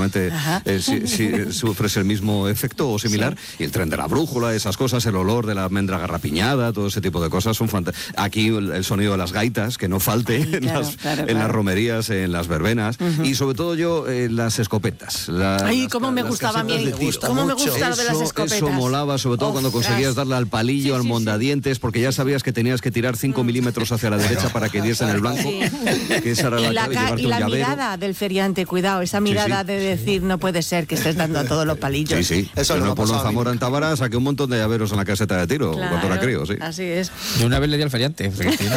seguramente si sufres el mismo efecto o similar. Y el tren de la brújula, esas cosas, el olor de la almendra garrapiñada, todo ese tipo de cosas son fantásticas. Aquí el sonido de las gaitas, que no falte en las romerías, en las verbenas, y sobre todo yo las escopetas. Ay, cómo me gustaba a mí, cómo me gusta lo de las escopetas. Eso molaba, sobre todo cuando conseguías darle al palillo, al mondadientes, porque ya sabías que tenías que tirar 5 milímetros hacia la derecha para que diese en el blanco. Que esa era la clave, y la mirada del feriante, cuidado, esa mirada de decir, no puede ser que estés dando a todos los palillos. Sí. Eso no por Zamora en Tabara saqué un montón de llaveros en la caseta de tiro, cuando era crío, sí. Así es. Yo una vez le di al feriante.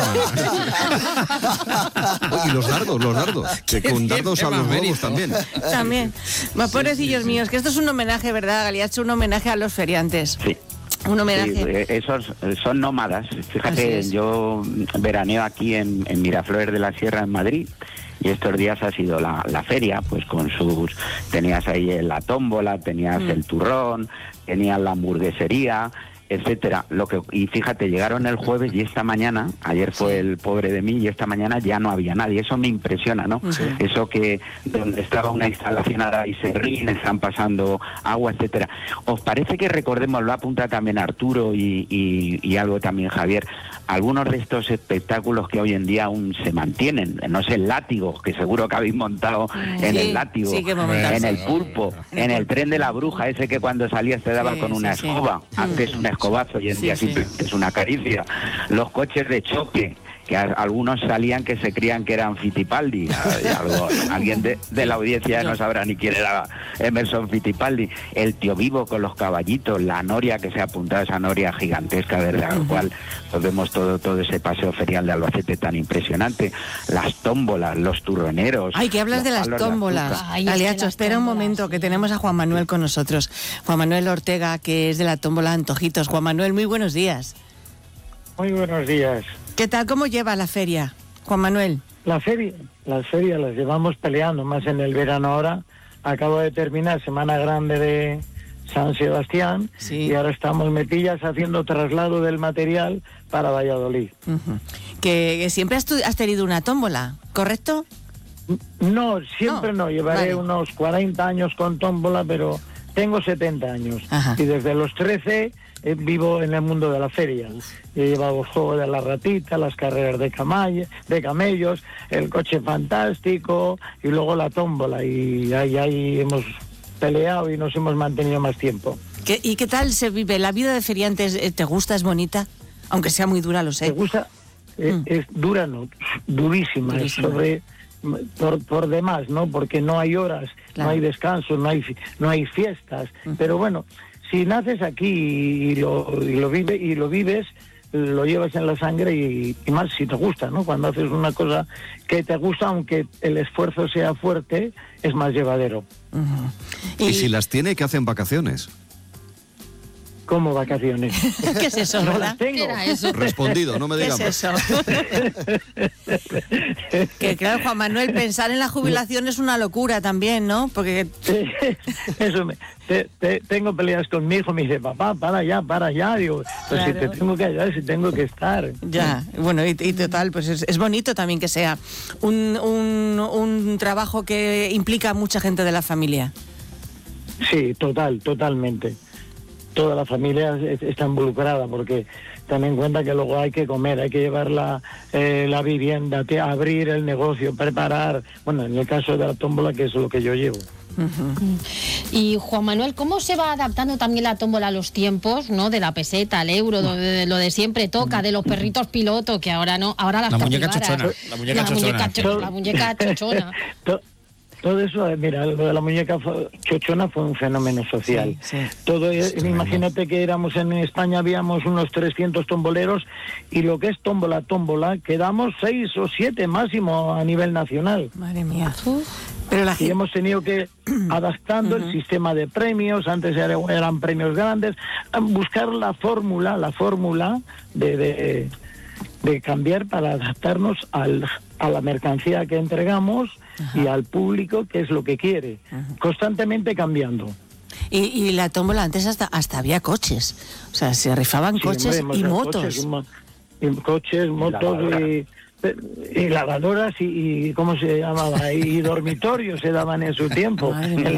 Y los dardos, que con dardos a los huevos también. También. Pobrecillos míos, que esto es un homenaje, ¿verdad, Galiacho? Un homenaje a los feriantes. Sí. Un homenaje. Sí, esos son nómadas. Fíjate, yo veraneo aquí en Miraflores de la Sierra, en Madrid, y estos días ha sido la feria, pues con tenías ahí la tómbola, tenías el turrón, tenías la hamburguesería, etcétera. Y fíjate, llegaron el jueves y esta mañana, ayer fue el pobre de mí, y esta mañana ya no había nadie. Eso me impresiona, ¿no? Sí. Eso que donde estaba una instalación ahora y serrín, están pasando agua, etcétera. ¿Os parece que recordemos, lo apunta también Arturo y algo también Javier, algunos de estos espectáculos que hoy en día aún se mantienen? No sé, el látigo, que seguro que habéis montado en el látigo, en el pulpo, en el tren de la bruja, ese que cuando salías te daba con una escoba, antes una escobazo, hoy en día simplemente es una caricia. Los coches de choque, que algunos salían que se creían que eran Fittipaldi. Alguien de la audiencia no sabrá ni quién era Emerson Fittipaldi. El tío vivo con los caballitos, la noria que se ha apuntado, esa noria gigantesca desde la cual pues vemos todo ese paseo ferial de Albacete tan impresionante, las tómbolas, los turroneros. Ay, que hablas de las tómbolas. Galiacho, espera un momento, que tenemos a Juan Manuel con nosotros. Juan Manuel Ortega, que es de la tómbola Antojitos. Juan Manuel, muy buenos días. Muy buenos días. ¿Qué tal? ¿Cómo lleva la feria, Juan Manuel? Las ferias las llevamos peleando, más en el verano ahora. Acabo de terminar Semana Grande de San Sebastián y ahora estamos metillas haciendo traslado del material para Valladolid. Que siempre has tenido una tómbola, ¿correcto? No, siempre no. Llevaré unos 40 años con tómbola, pero tengo 70 años. Y desde los 13... vivo en el mundo de la feria. He llevado el juego de la ratita, las carreras de camellos, el coche fantástico y luego la tómbola. Y ahí hemos peleado y nos hemos mantenido más tiempo. ¿Y qué tal se vive? ¿La vida de feriantes te gusta, es bonita? Aunque sea muy dura, lo sé. ¿Te gusta? Es dura, no, durísima. Es por demás, ¿no? Porque no hay horas, no hay descanso, no hay fiestas. Pero bueno, si naces aquí y lo vives, lo llevas en la sangre y más si te gusta, ¿no? Cuando haces una cosa que te gusta, aunque el esfuerzo sea fuerte, es más llevadero. Y si las tiene, ¿qué hacen vacaciones? ¿Cómo vacaciones? ¿Qué es eso, no verdad? las tengo. ¿Qué era eso? Respondido, no me digas. ¿Qué es eso? Que claro, Juan Manuel, pensar en la jubilación es una locura también, ¿no? Porque... Eso tengo peleas con mi hijo, me dice, papá, para allá. Digo, pues si te tengo que ayudar, si tengo que estar. Ya, bueno, y total, pues es bonito también que sea un trabajo que implica a mucha gente de la familia. Sí, totalmente. Toda la familia está involucrada, porque también cuenta que luego hay que comer, hay que llevar la vivienda, abrir el negocio, preparar, bueno, en el caso de la tómbola, que es lo que yo llevo. Y Juan Manuel, ¿cómo se va adaptando también la tómbola a los tiempos, ¿no? De la peseta, al euro, de lo de siempre toca, de los perritos piloto, que ahora no, ahora las capibaras. La muñeca chochona. Todo eso, mira, lo de la muñeca chochona fue un fenómeno social. Sí. Imagínate que en España habíamos unos 300 tomboleros y lo que es tómbola, quedamos 6 o 7 máximo a nivel nacional. Madre mía. Pero y hemos tenido que adaptando el sistema de premios, antes eran premios grandes, buscar la fórmula de cambiar para adaptarnos a la mercancía que entregamos y al público, que es lo que quiere, constantemente cambiando. Y la tómbola antes hasta había coches, o sea, se rifaban coches y motos. Coches, motos y lavadoras y ¿cómo se llamaba? Y dormitorios se daban en su tiempo.